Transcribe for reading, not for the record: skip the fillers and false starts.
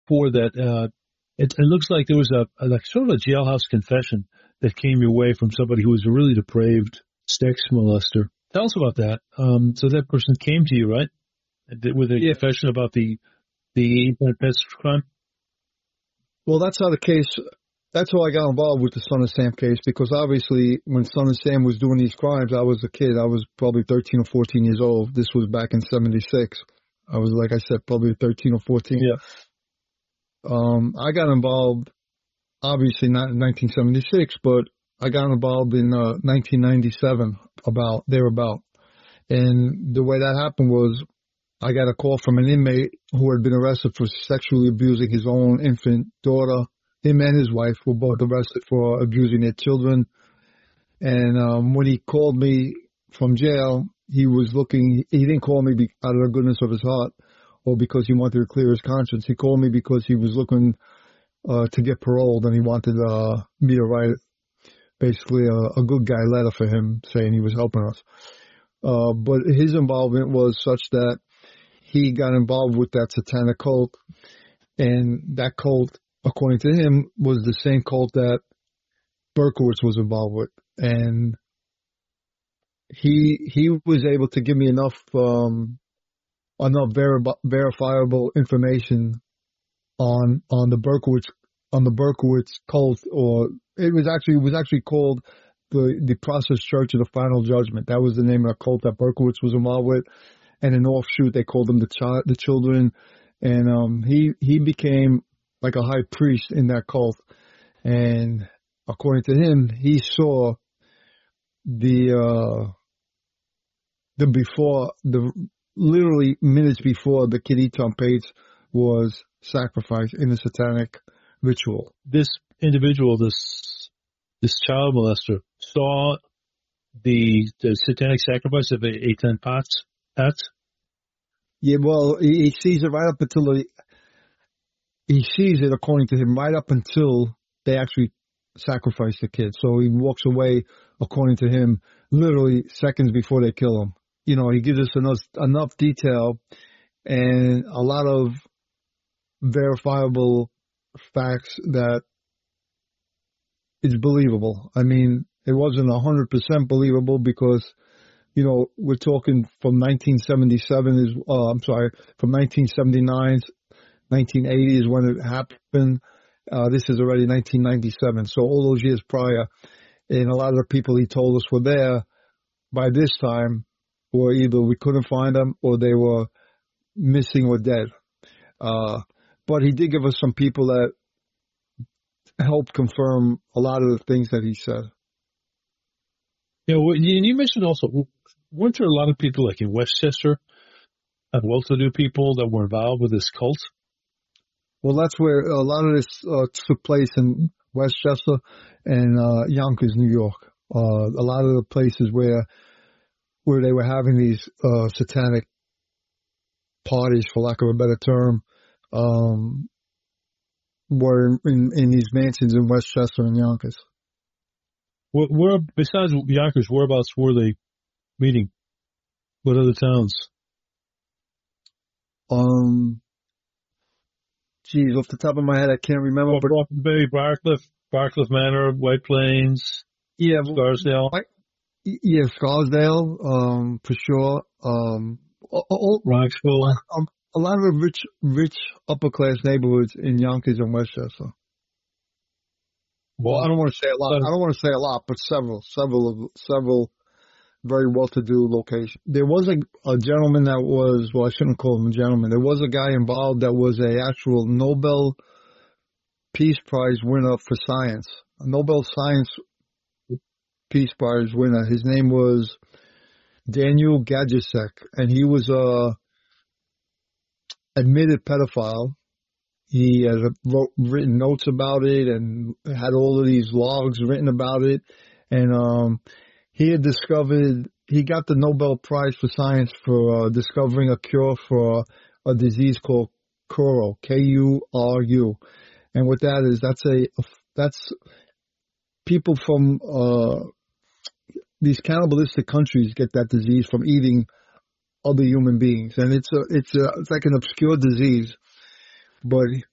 before that it looks like there was a like sort of a jailhouse confession that came your way from somebody who was a really depraved sex molester. Tell us about that. So that person came to you, right? With a confession about the internet pest crime? Well, that's how I got involved with the Son of Sam case, because obviously when Son of Sam was doing these crimes, I was a kid. I was probably 13 or 14 years old. This was back in 76. I was, like I said, probably 13 or 14. Yeah. I got involved, obviously not in 1976, but I got involved in 1997, thereabout. And the way that happened was I got a call from an inmate who had been arrested for sexually abusing his own infant daughter. Him and his wife were both arrested for abusing their children. And when he called me from jail, he didn't call me out of the goodness of his heart or because he wanted to clear his conscience. He called me because he was looking to get paroled, and he wanted me to write basically a good guy letter for him saying he was helping us. But his involvement was such that he got involved with that satanic cult, and that cult, according to him, was the same cult that Berkowitz was involved with. And he was able to give me enough verifiable information on the Berkowitz cult, or it was actually called the Process Church of the Final Judgment. That was the name of the cult that Berkowitz was involved with, and an offshoot they called them the Children. And he became like a high priest in that cult, and according to him, he saw literally minutes before the Kid Eton Pates was sacrificed in a satanic ritual. This individual, this child molester, saw the satanic sacrifice of Eitan Patz? Yeah, well, he sees it right up until he sees it, according to him, right up until they actually sacrifice the kid. So he walks away, according to him, literally seconds before they kill him. You know, he gives us enough detail and a lot of verifiable facts that it's believable. I mean, it wasn't 100% believable because, you know, we're talking from 1977 from 1979, 1980 is when it happened. This is already 1997. So all those years prior, and a lot of the people he told us were there by this time were either we couldn't find them or they were missing or dead. But he did give us some people that helped confirm a lot of the things that he said. Yeah, well, you mentioned also, weren't there a lot of people like in Westchester, well-to-do people that were involved with this cult? Well, that's where a lot of this took place in Westchester and Yonkers, New York. A lot of the places where they were having these satanic parties, for lack of a better term, were in these mansions in Westchester and Yonkers. Where besides Yonkers, whereabouts were they meeting? What other towns? Geez, off the top of my head, I can't remember. Well, Brockton Bay, Barcliff Manor, White Plains, yeah, Scarsdale. Yeah, Scarsdale, for sure. Roxville. A lot of the rich upper class neighborhoods in Yonkers and Westchester. Well, I don't want to say a lot. But several very well-to-do locations. There was a gentleman that was, well, I shouldn't call him a gentleman. There was a guy involved that was a actual Nobel Peace Prize winner for science. A Nobel Science Peace Prize winner. His name was Daniel Gajusek, and he was a admitted pedophile. He had written notes about it and had all of these logs written about it. And he got the Nobel Prize for Science for discovering a cure for a disease called Kuru, Kuru. And what that is, that's people from these cannibalistic countries get that disease from eating other human beings. And it's like an obscure disease. But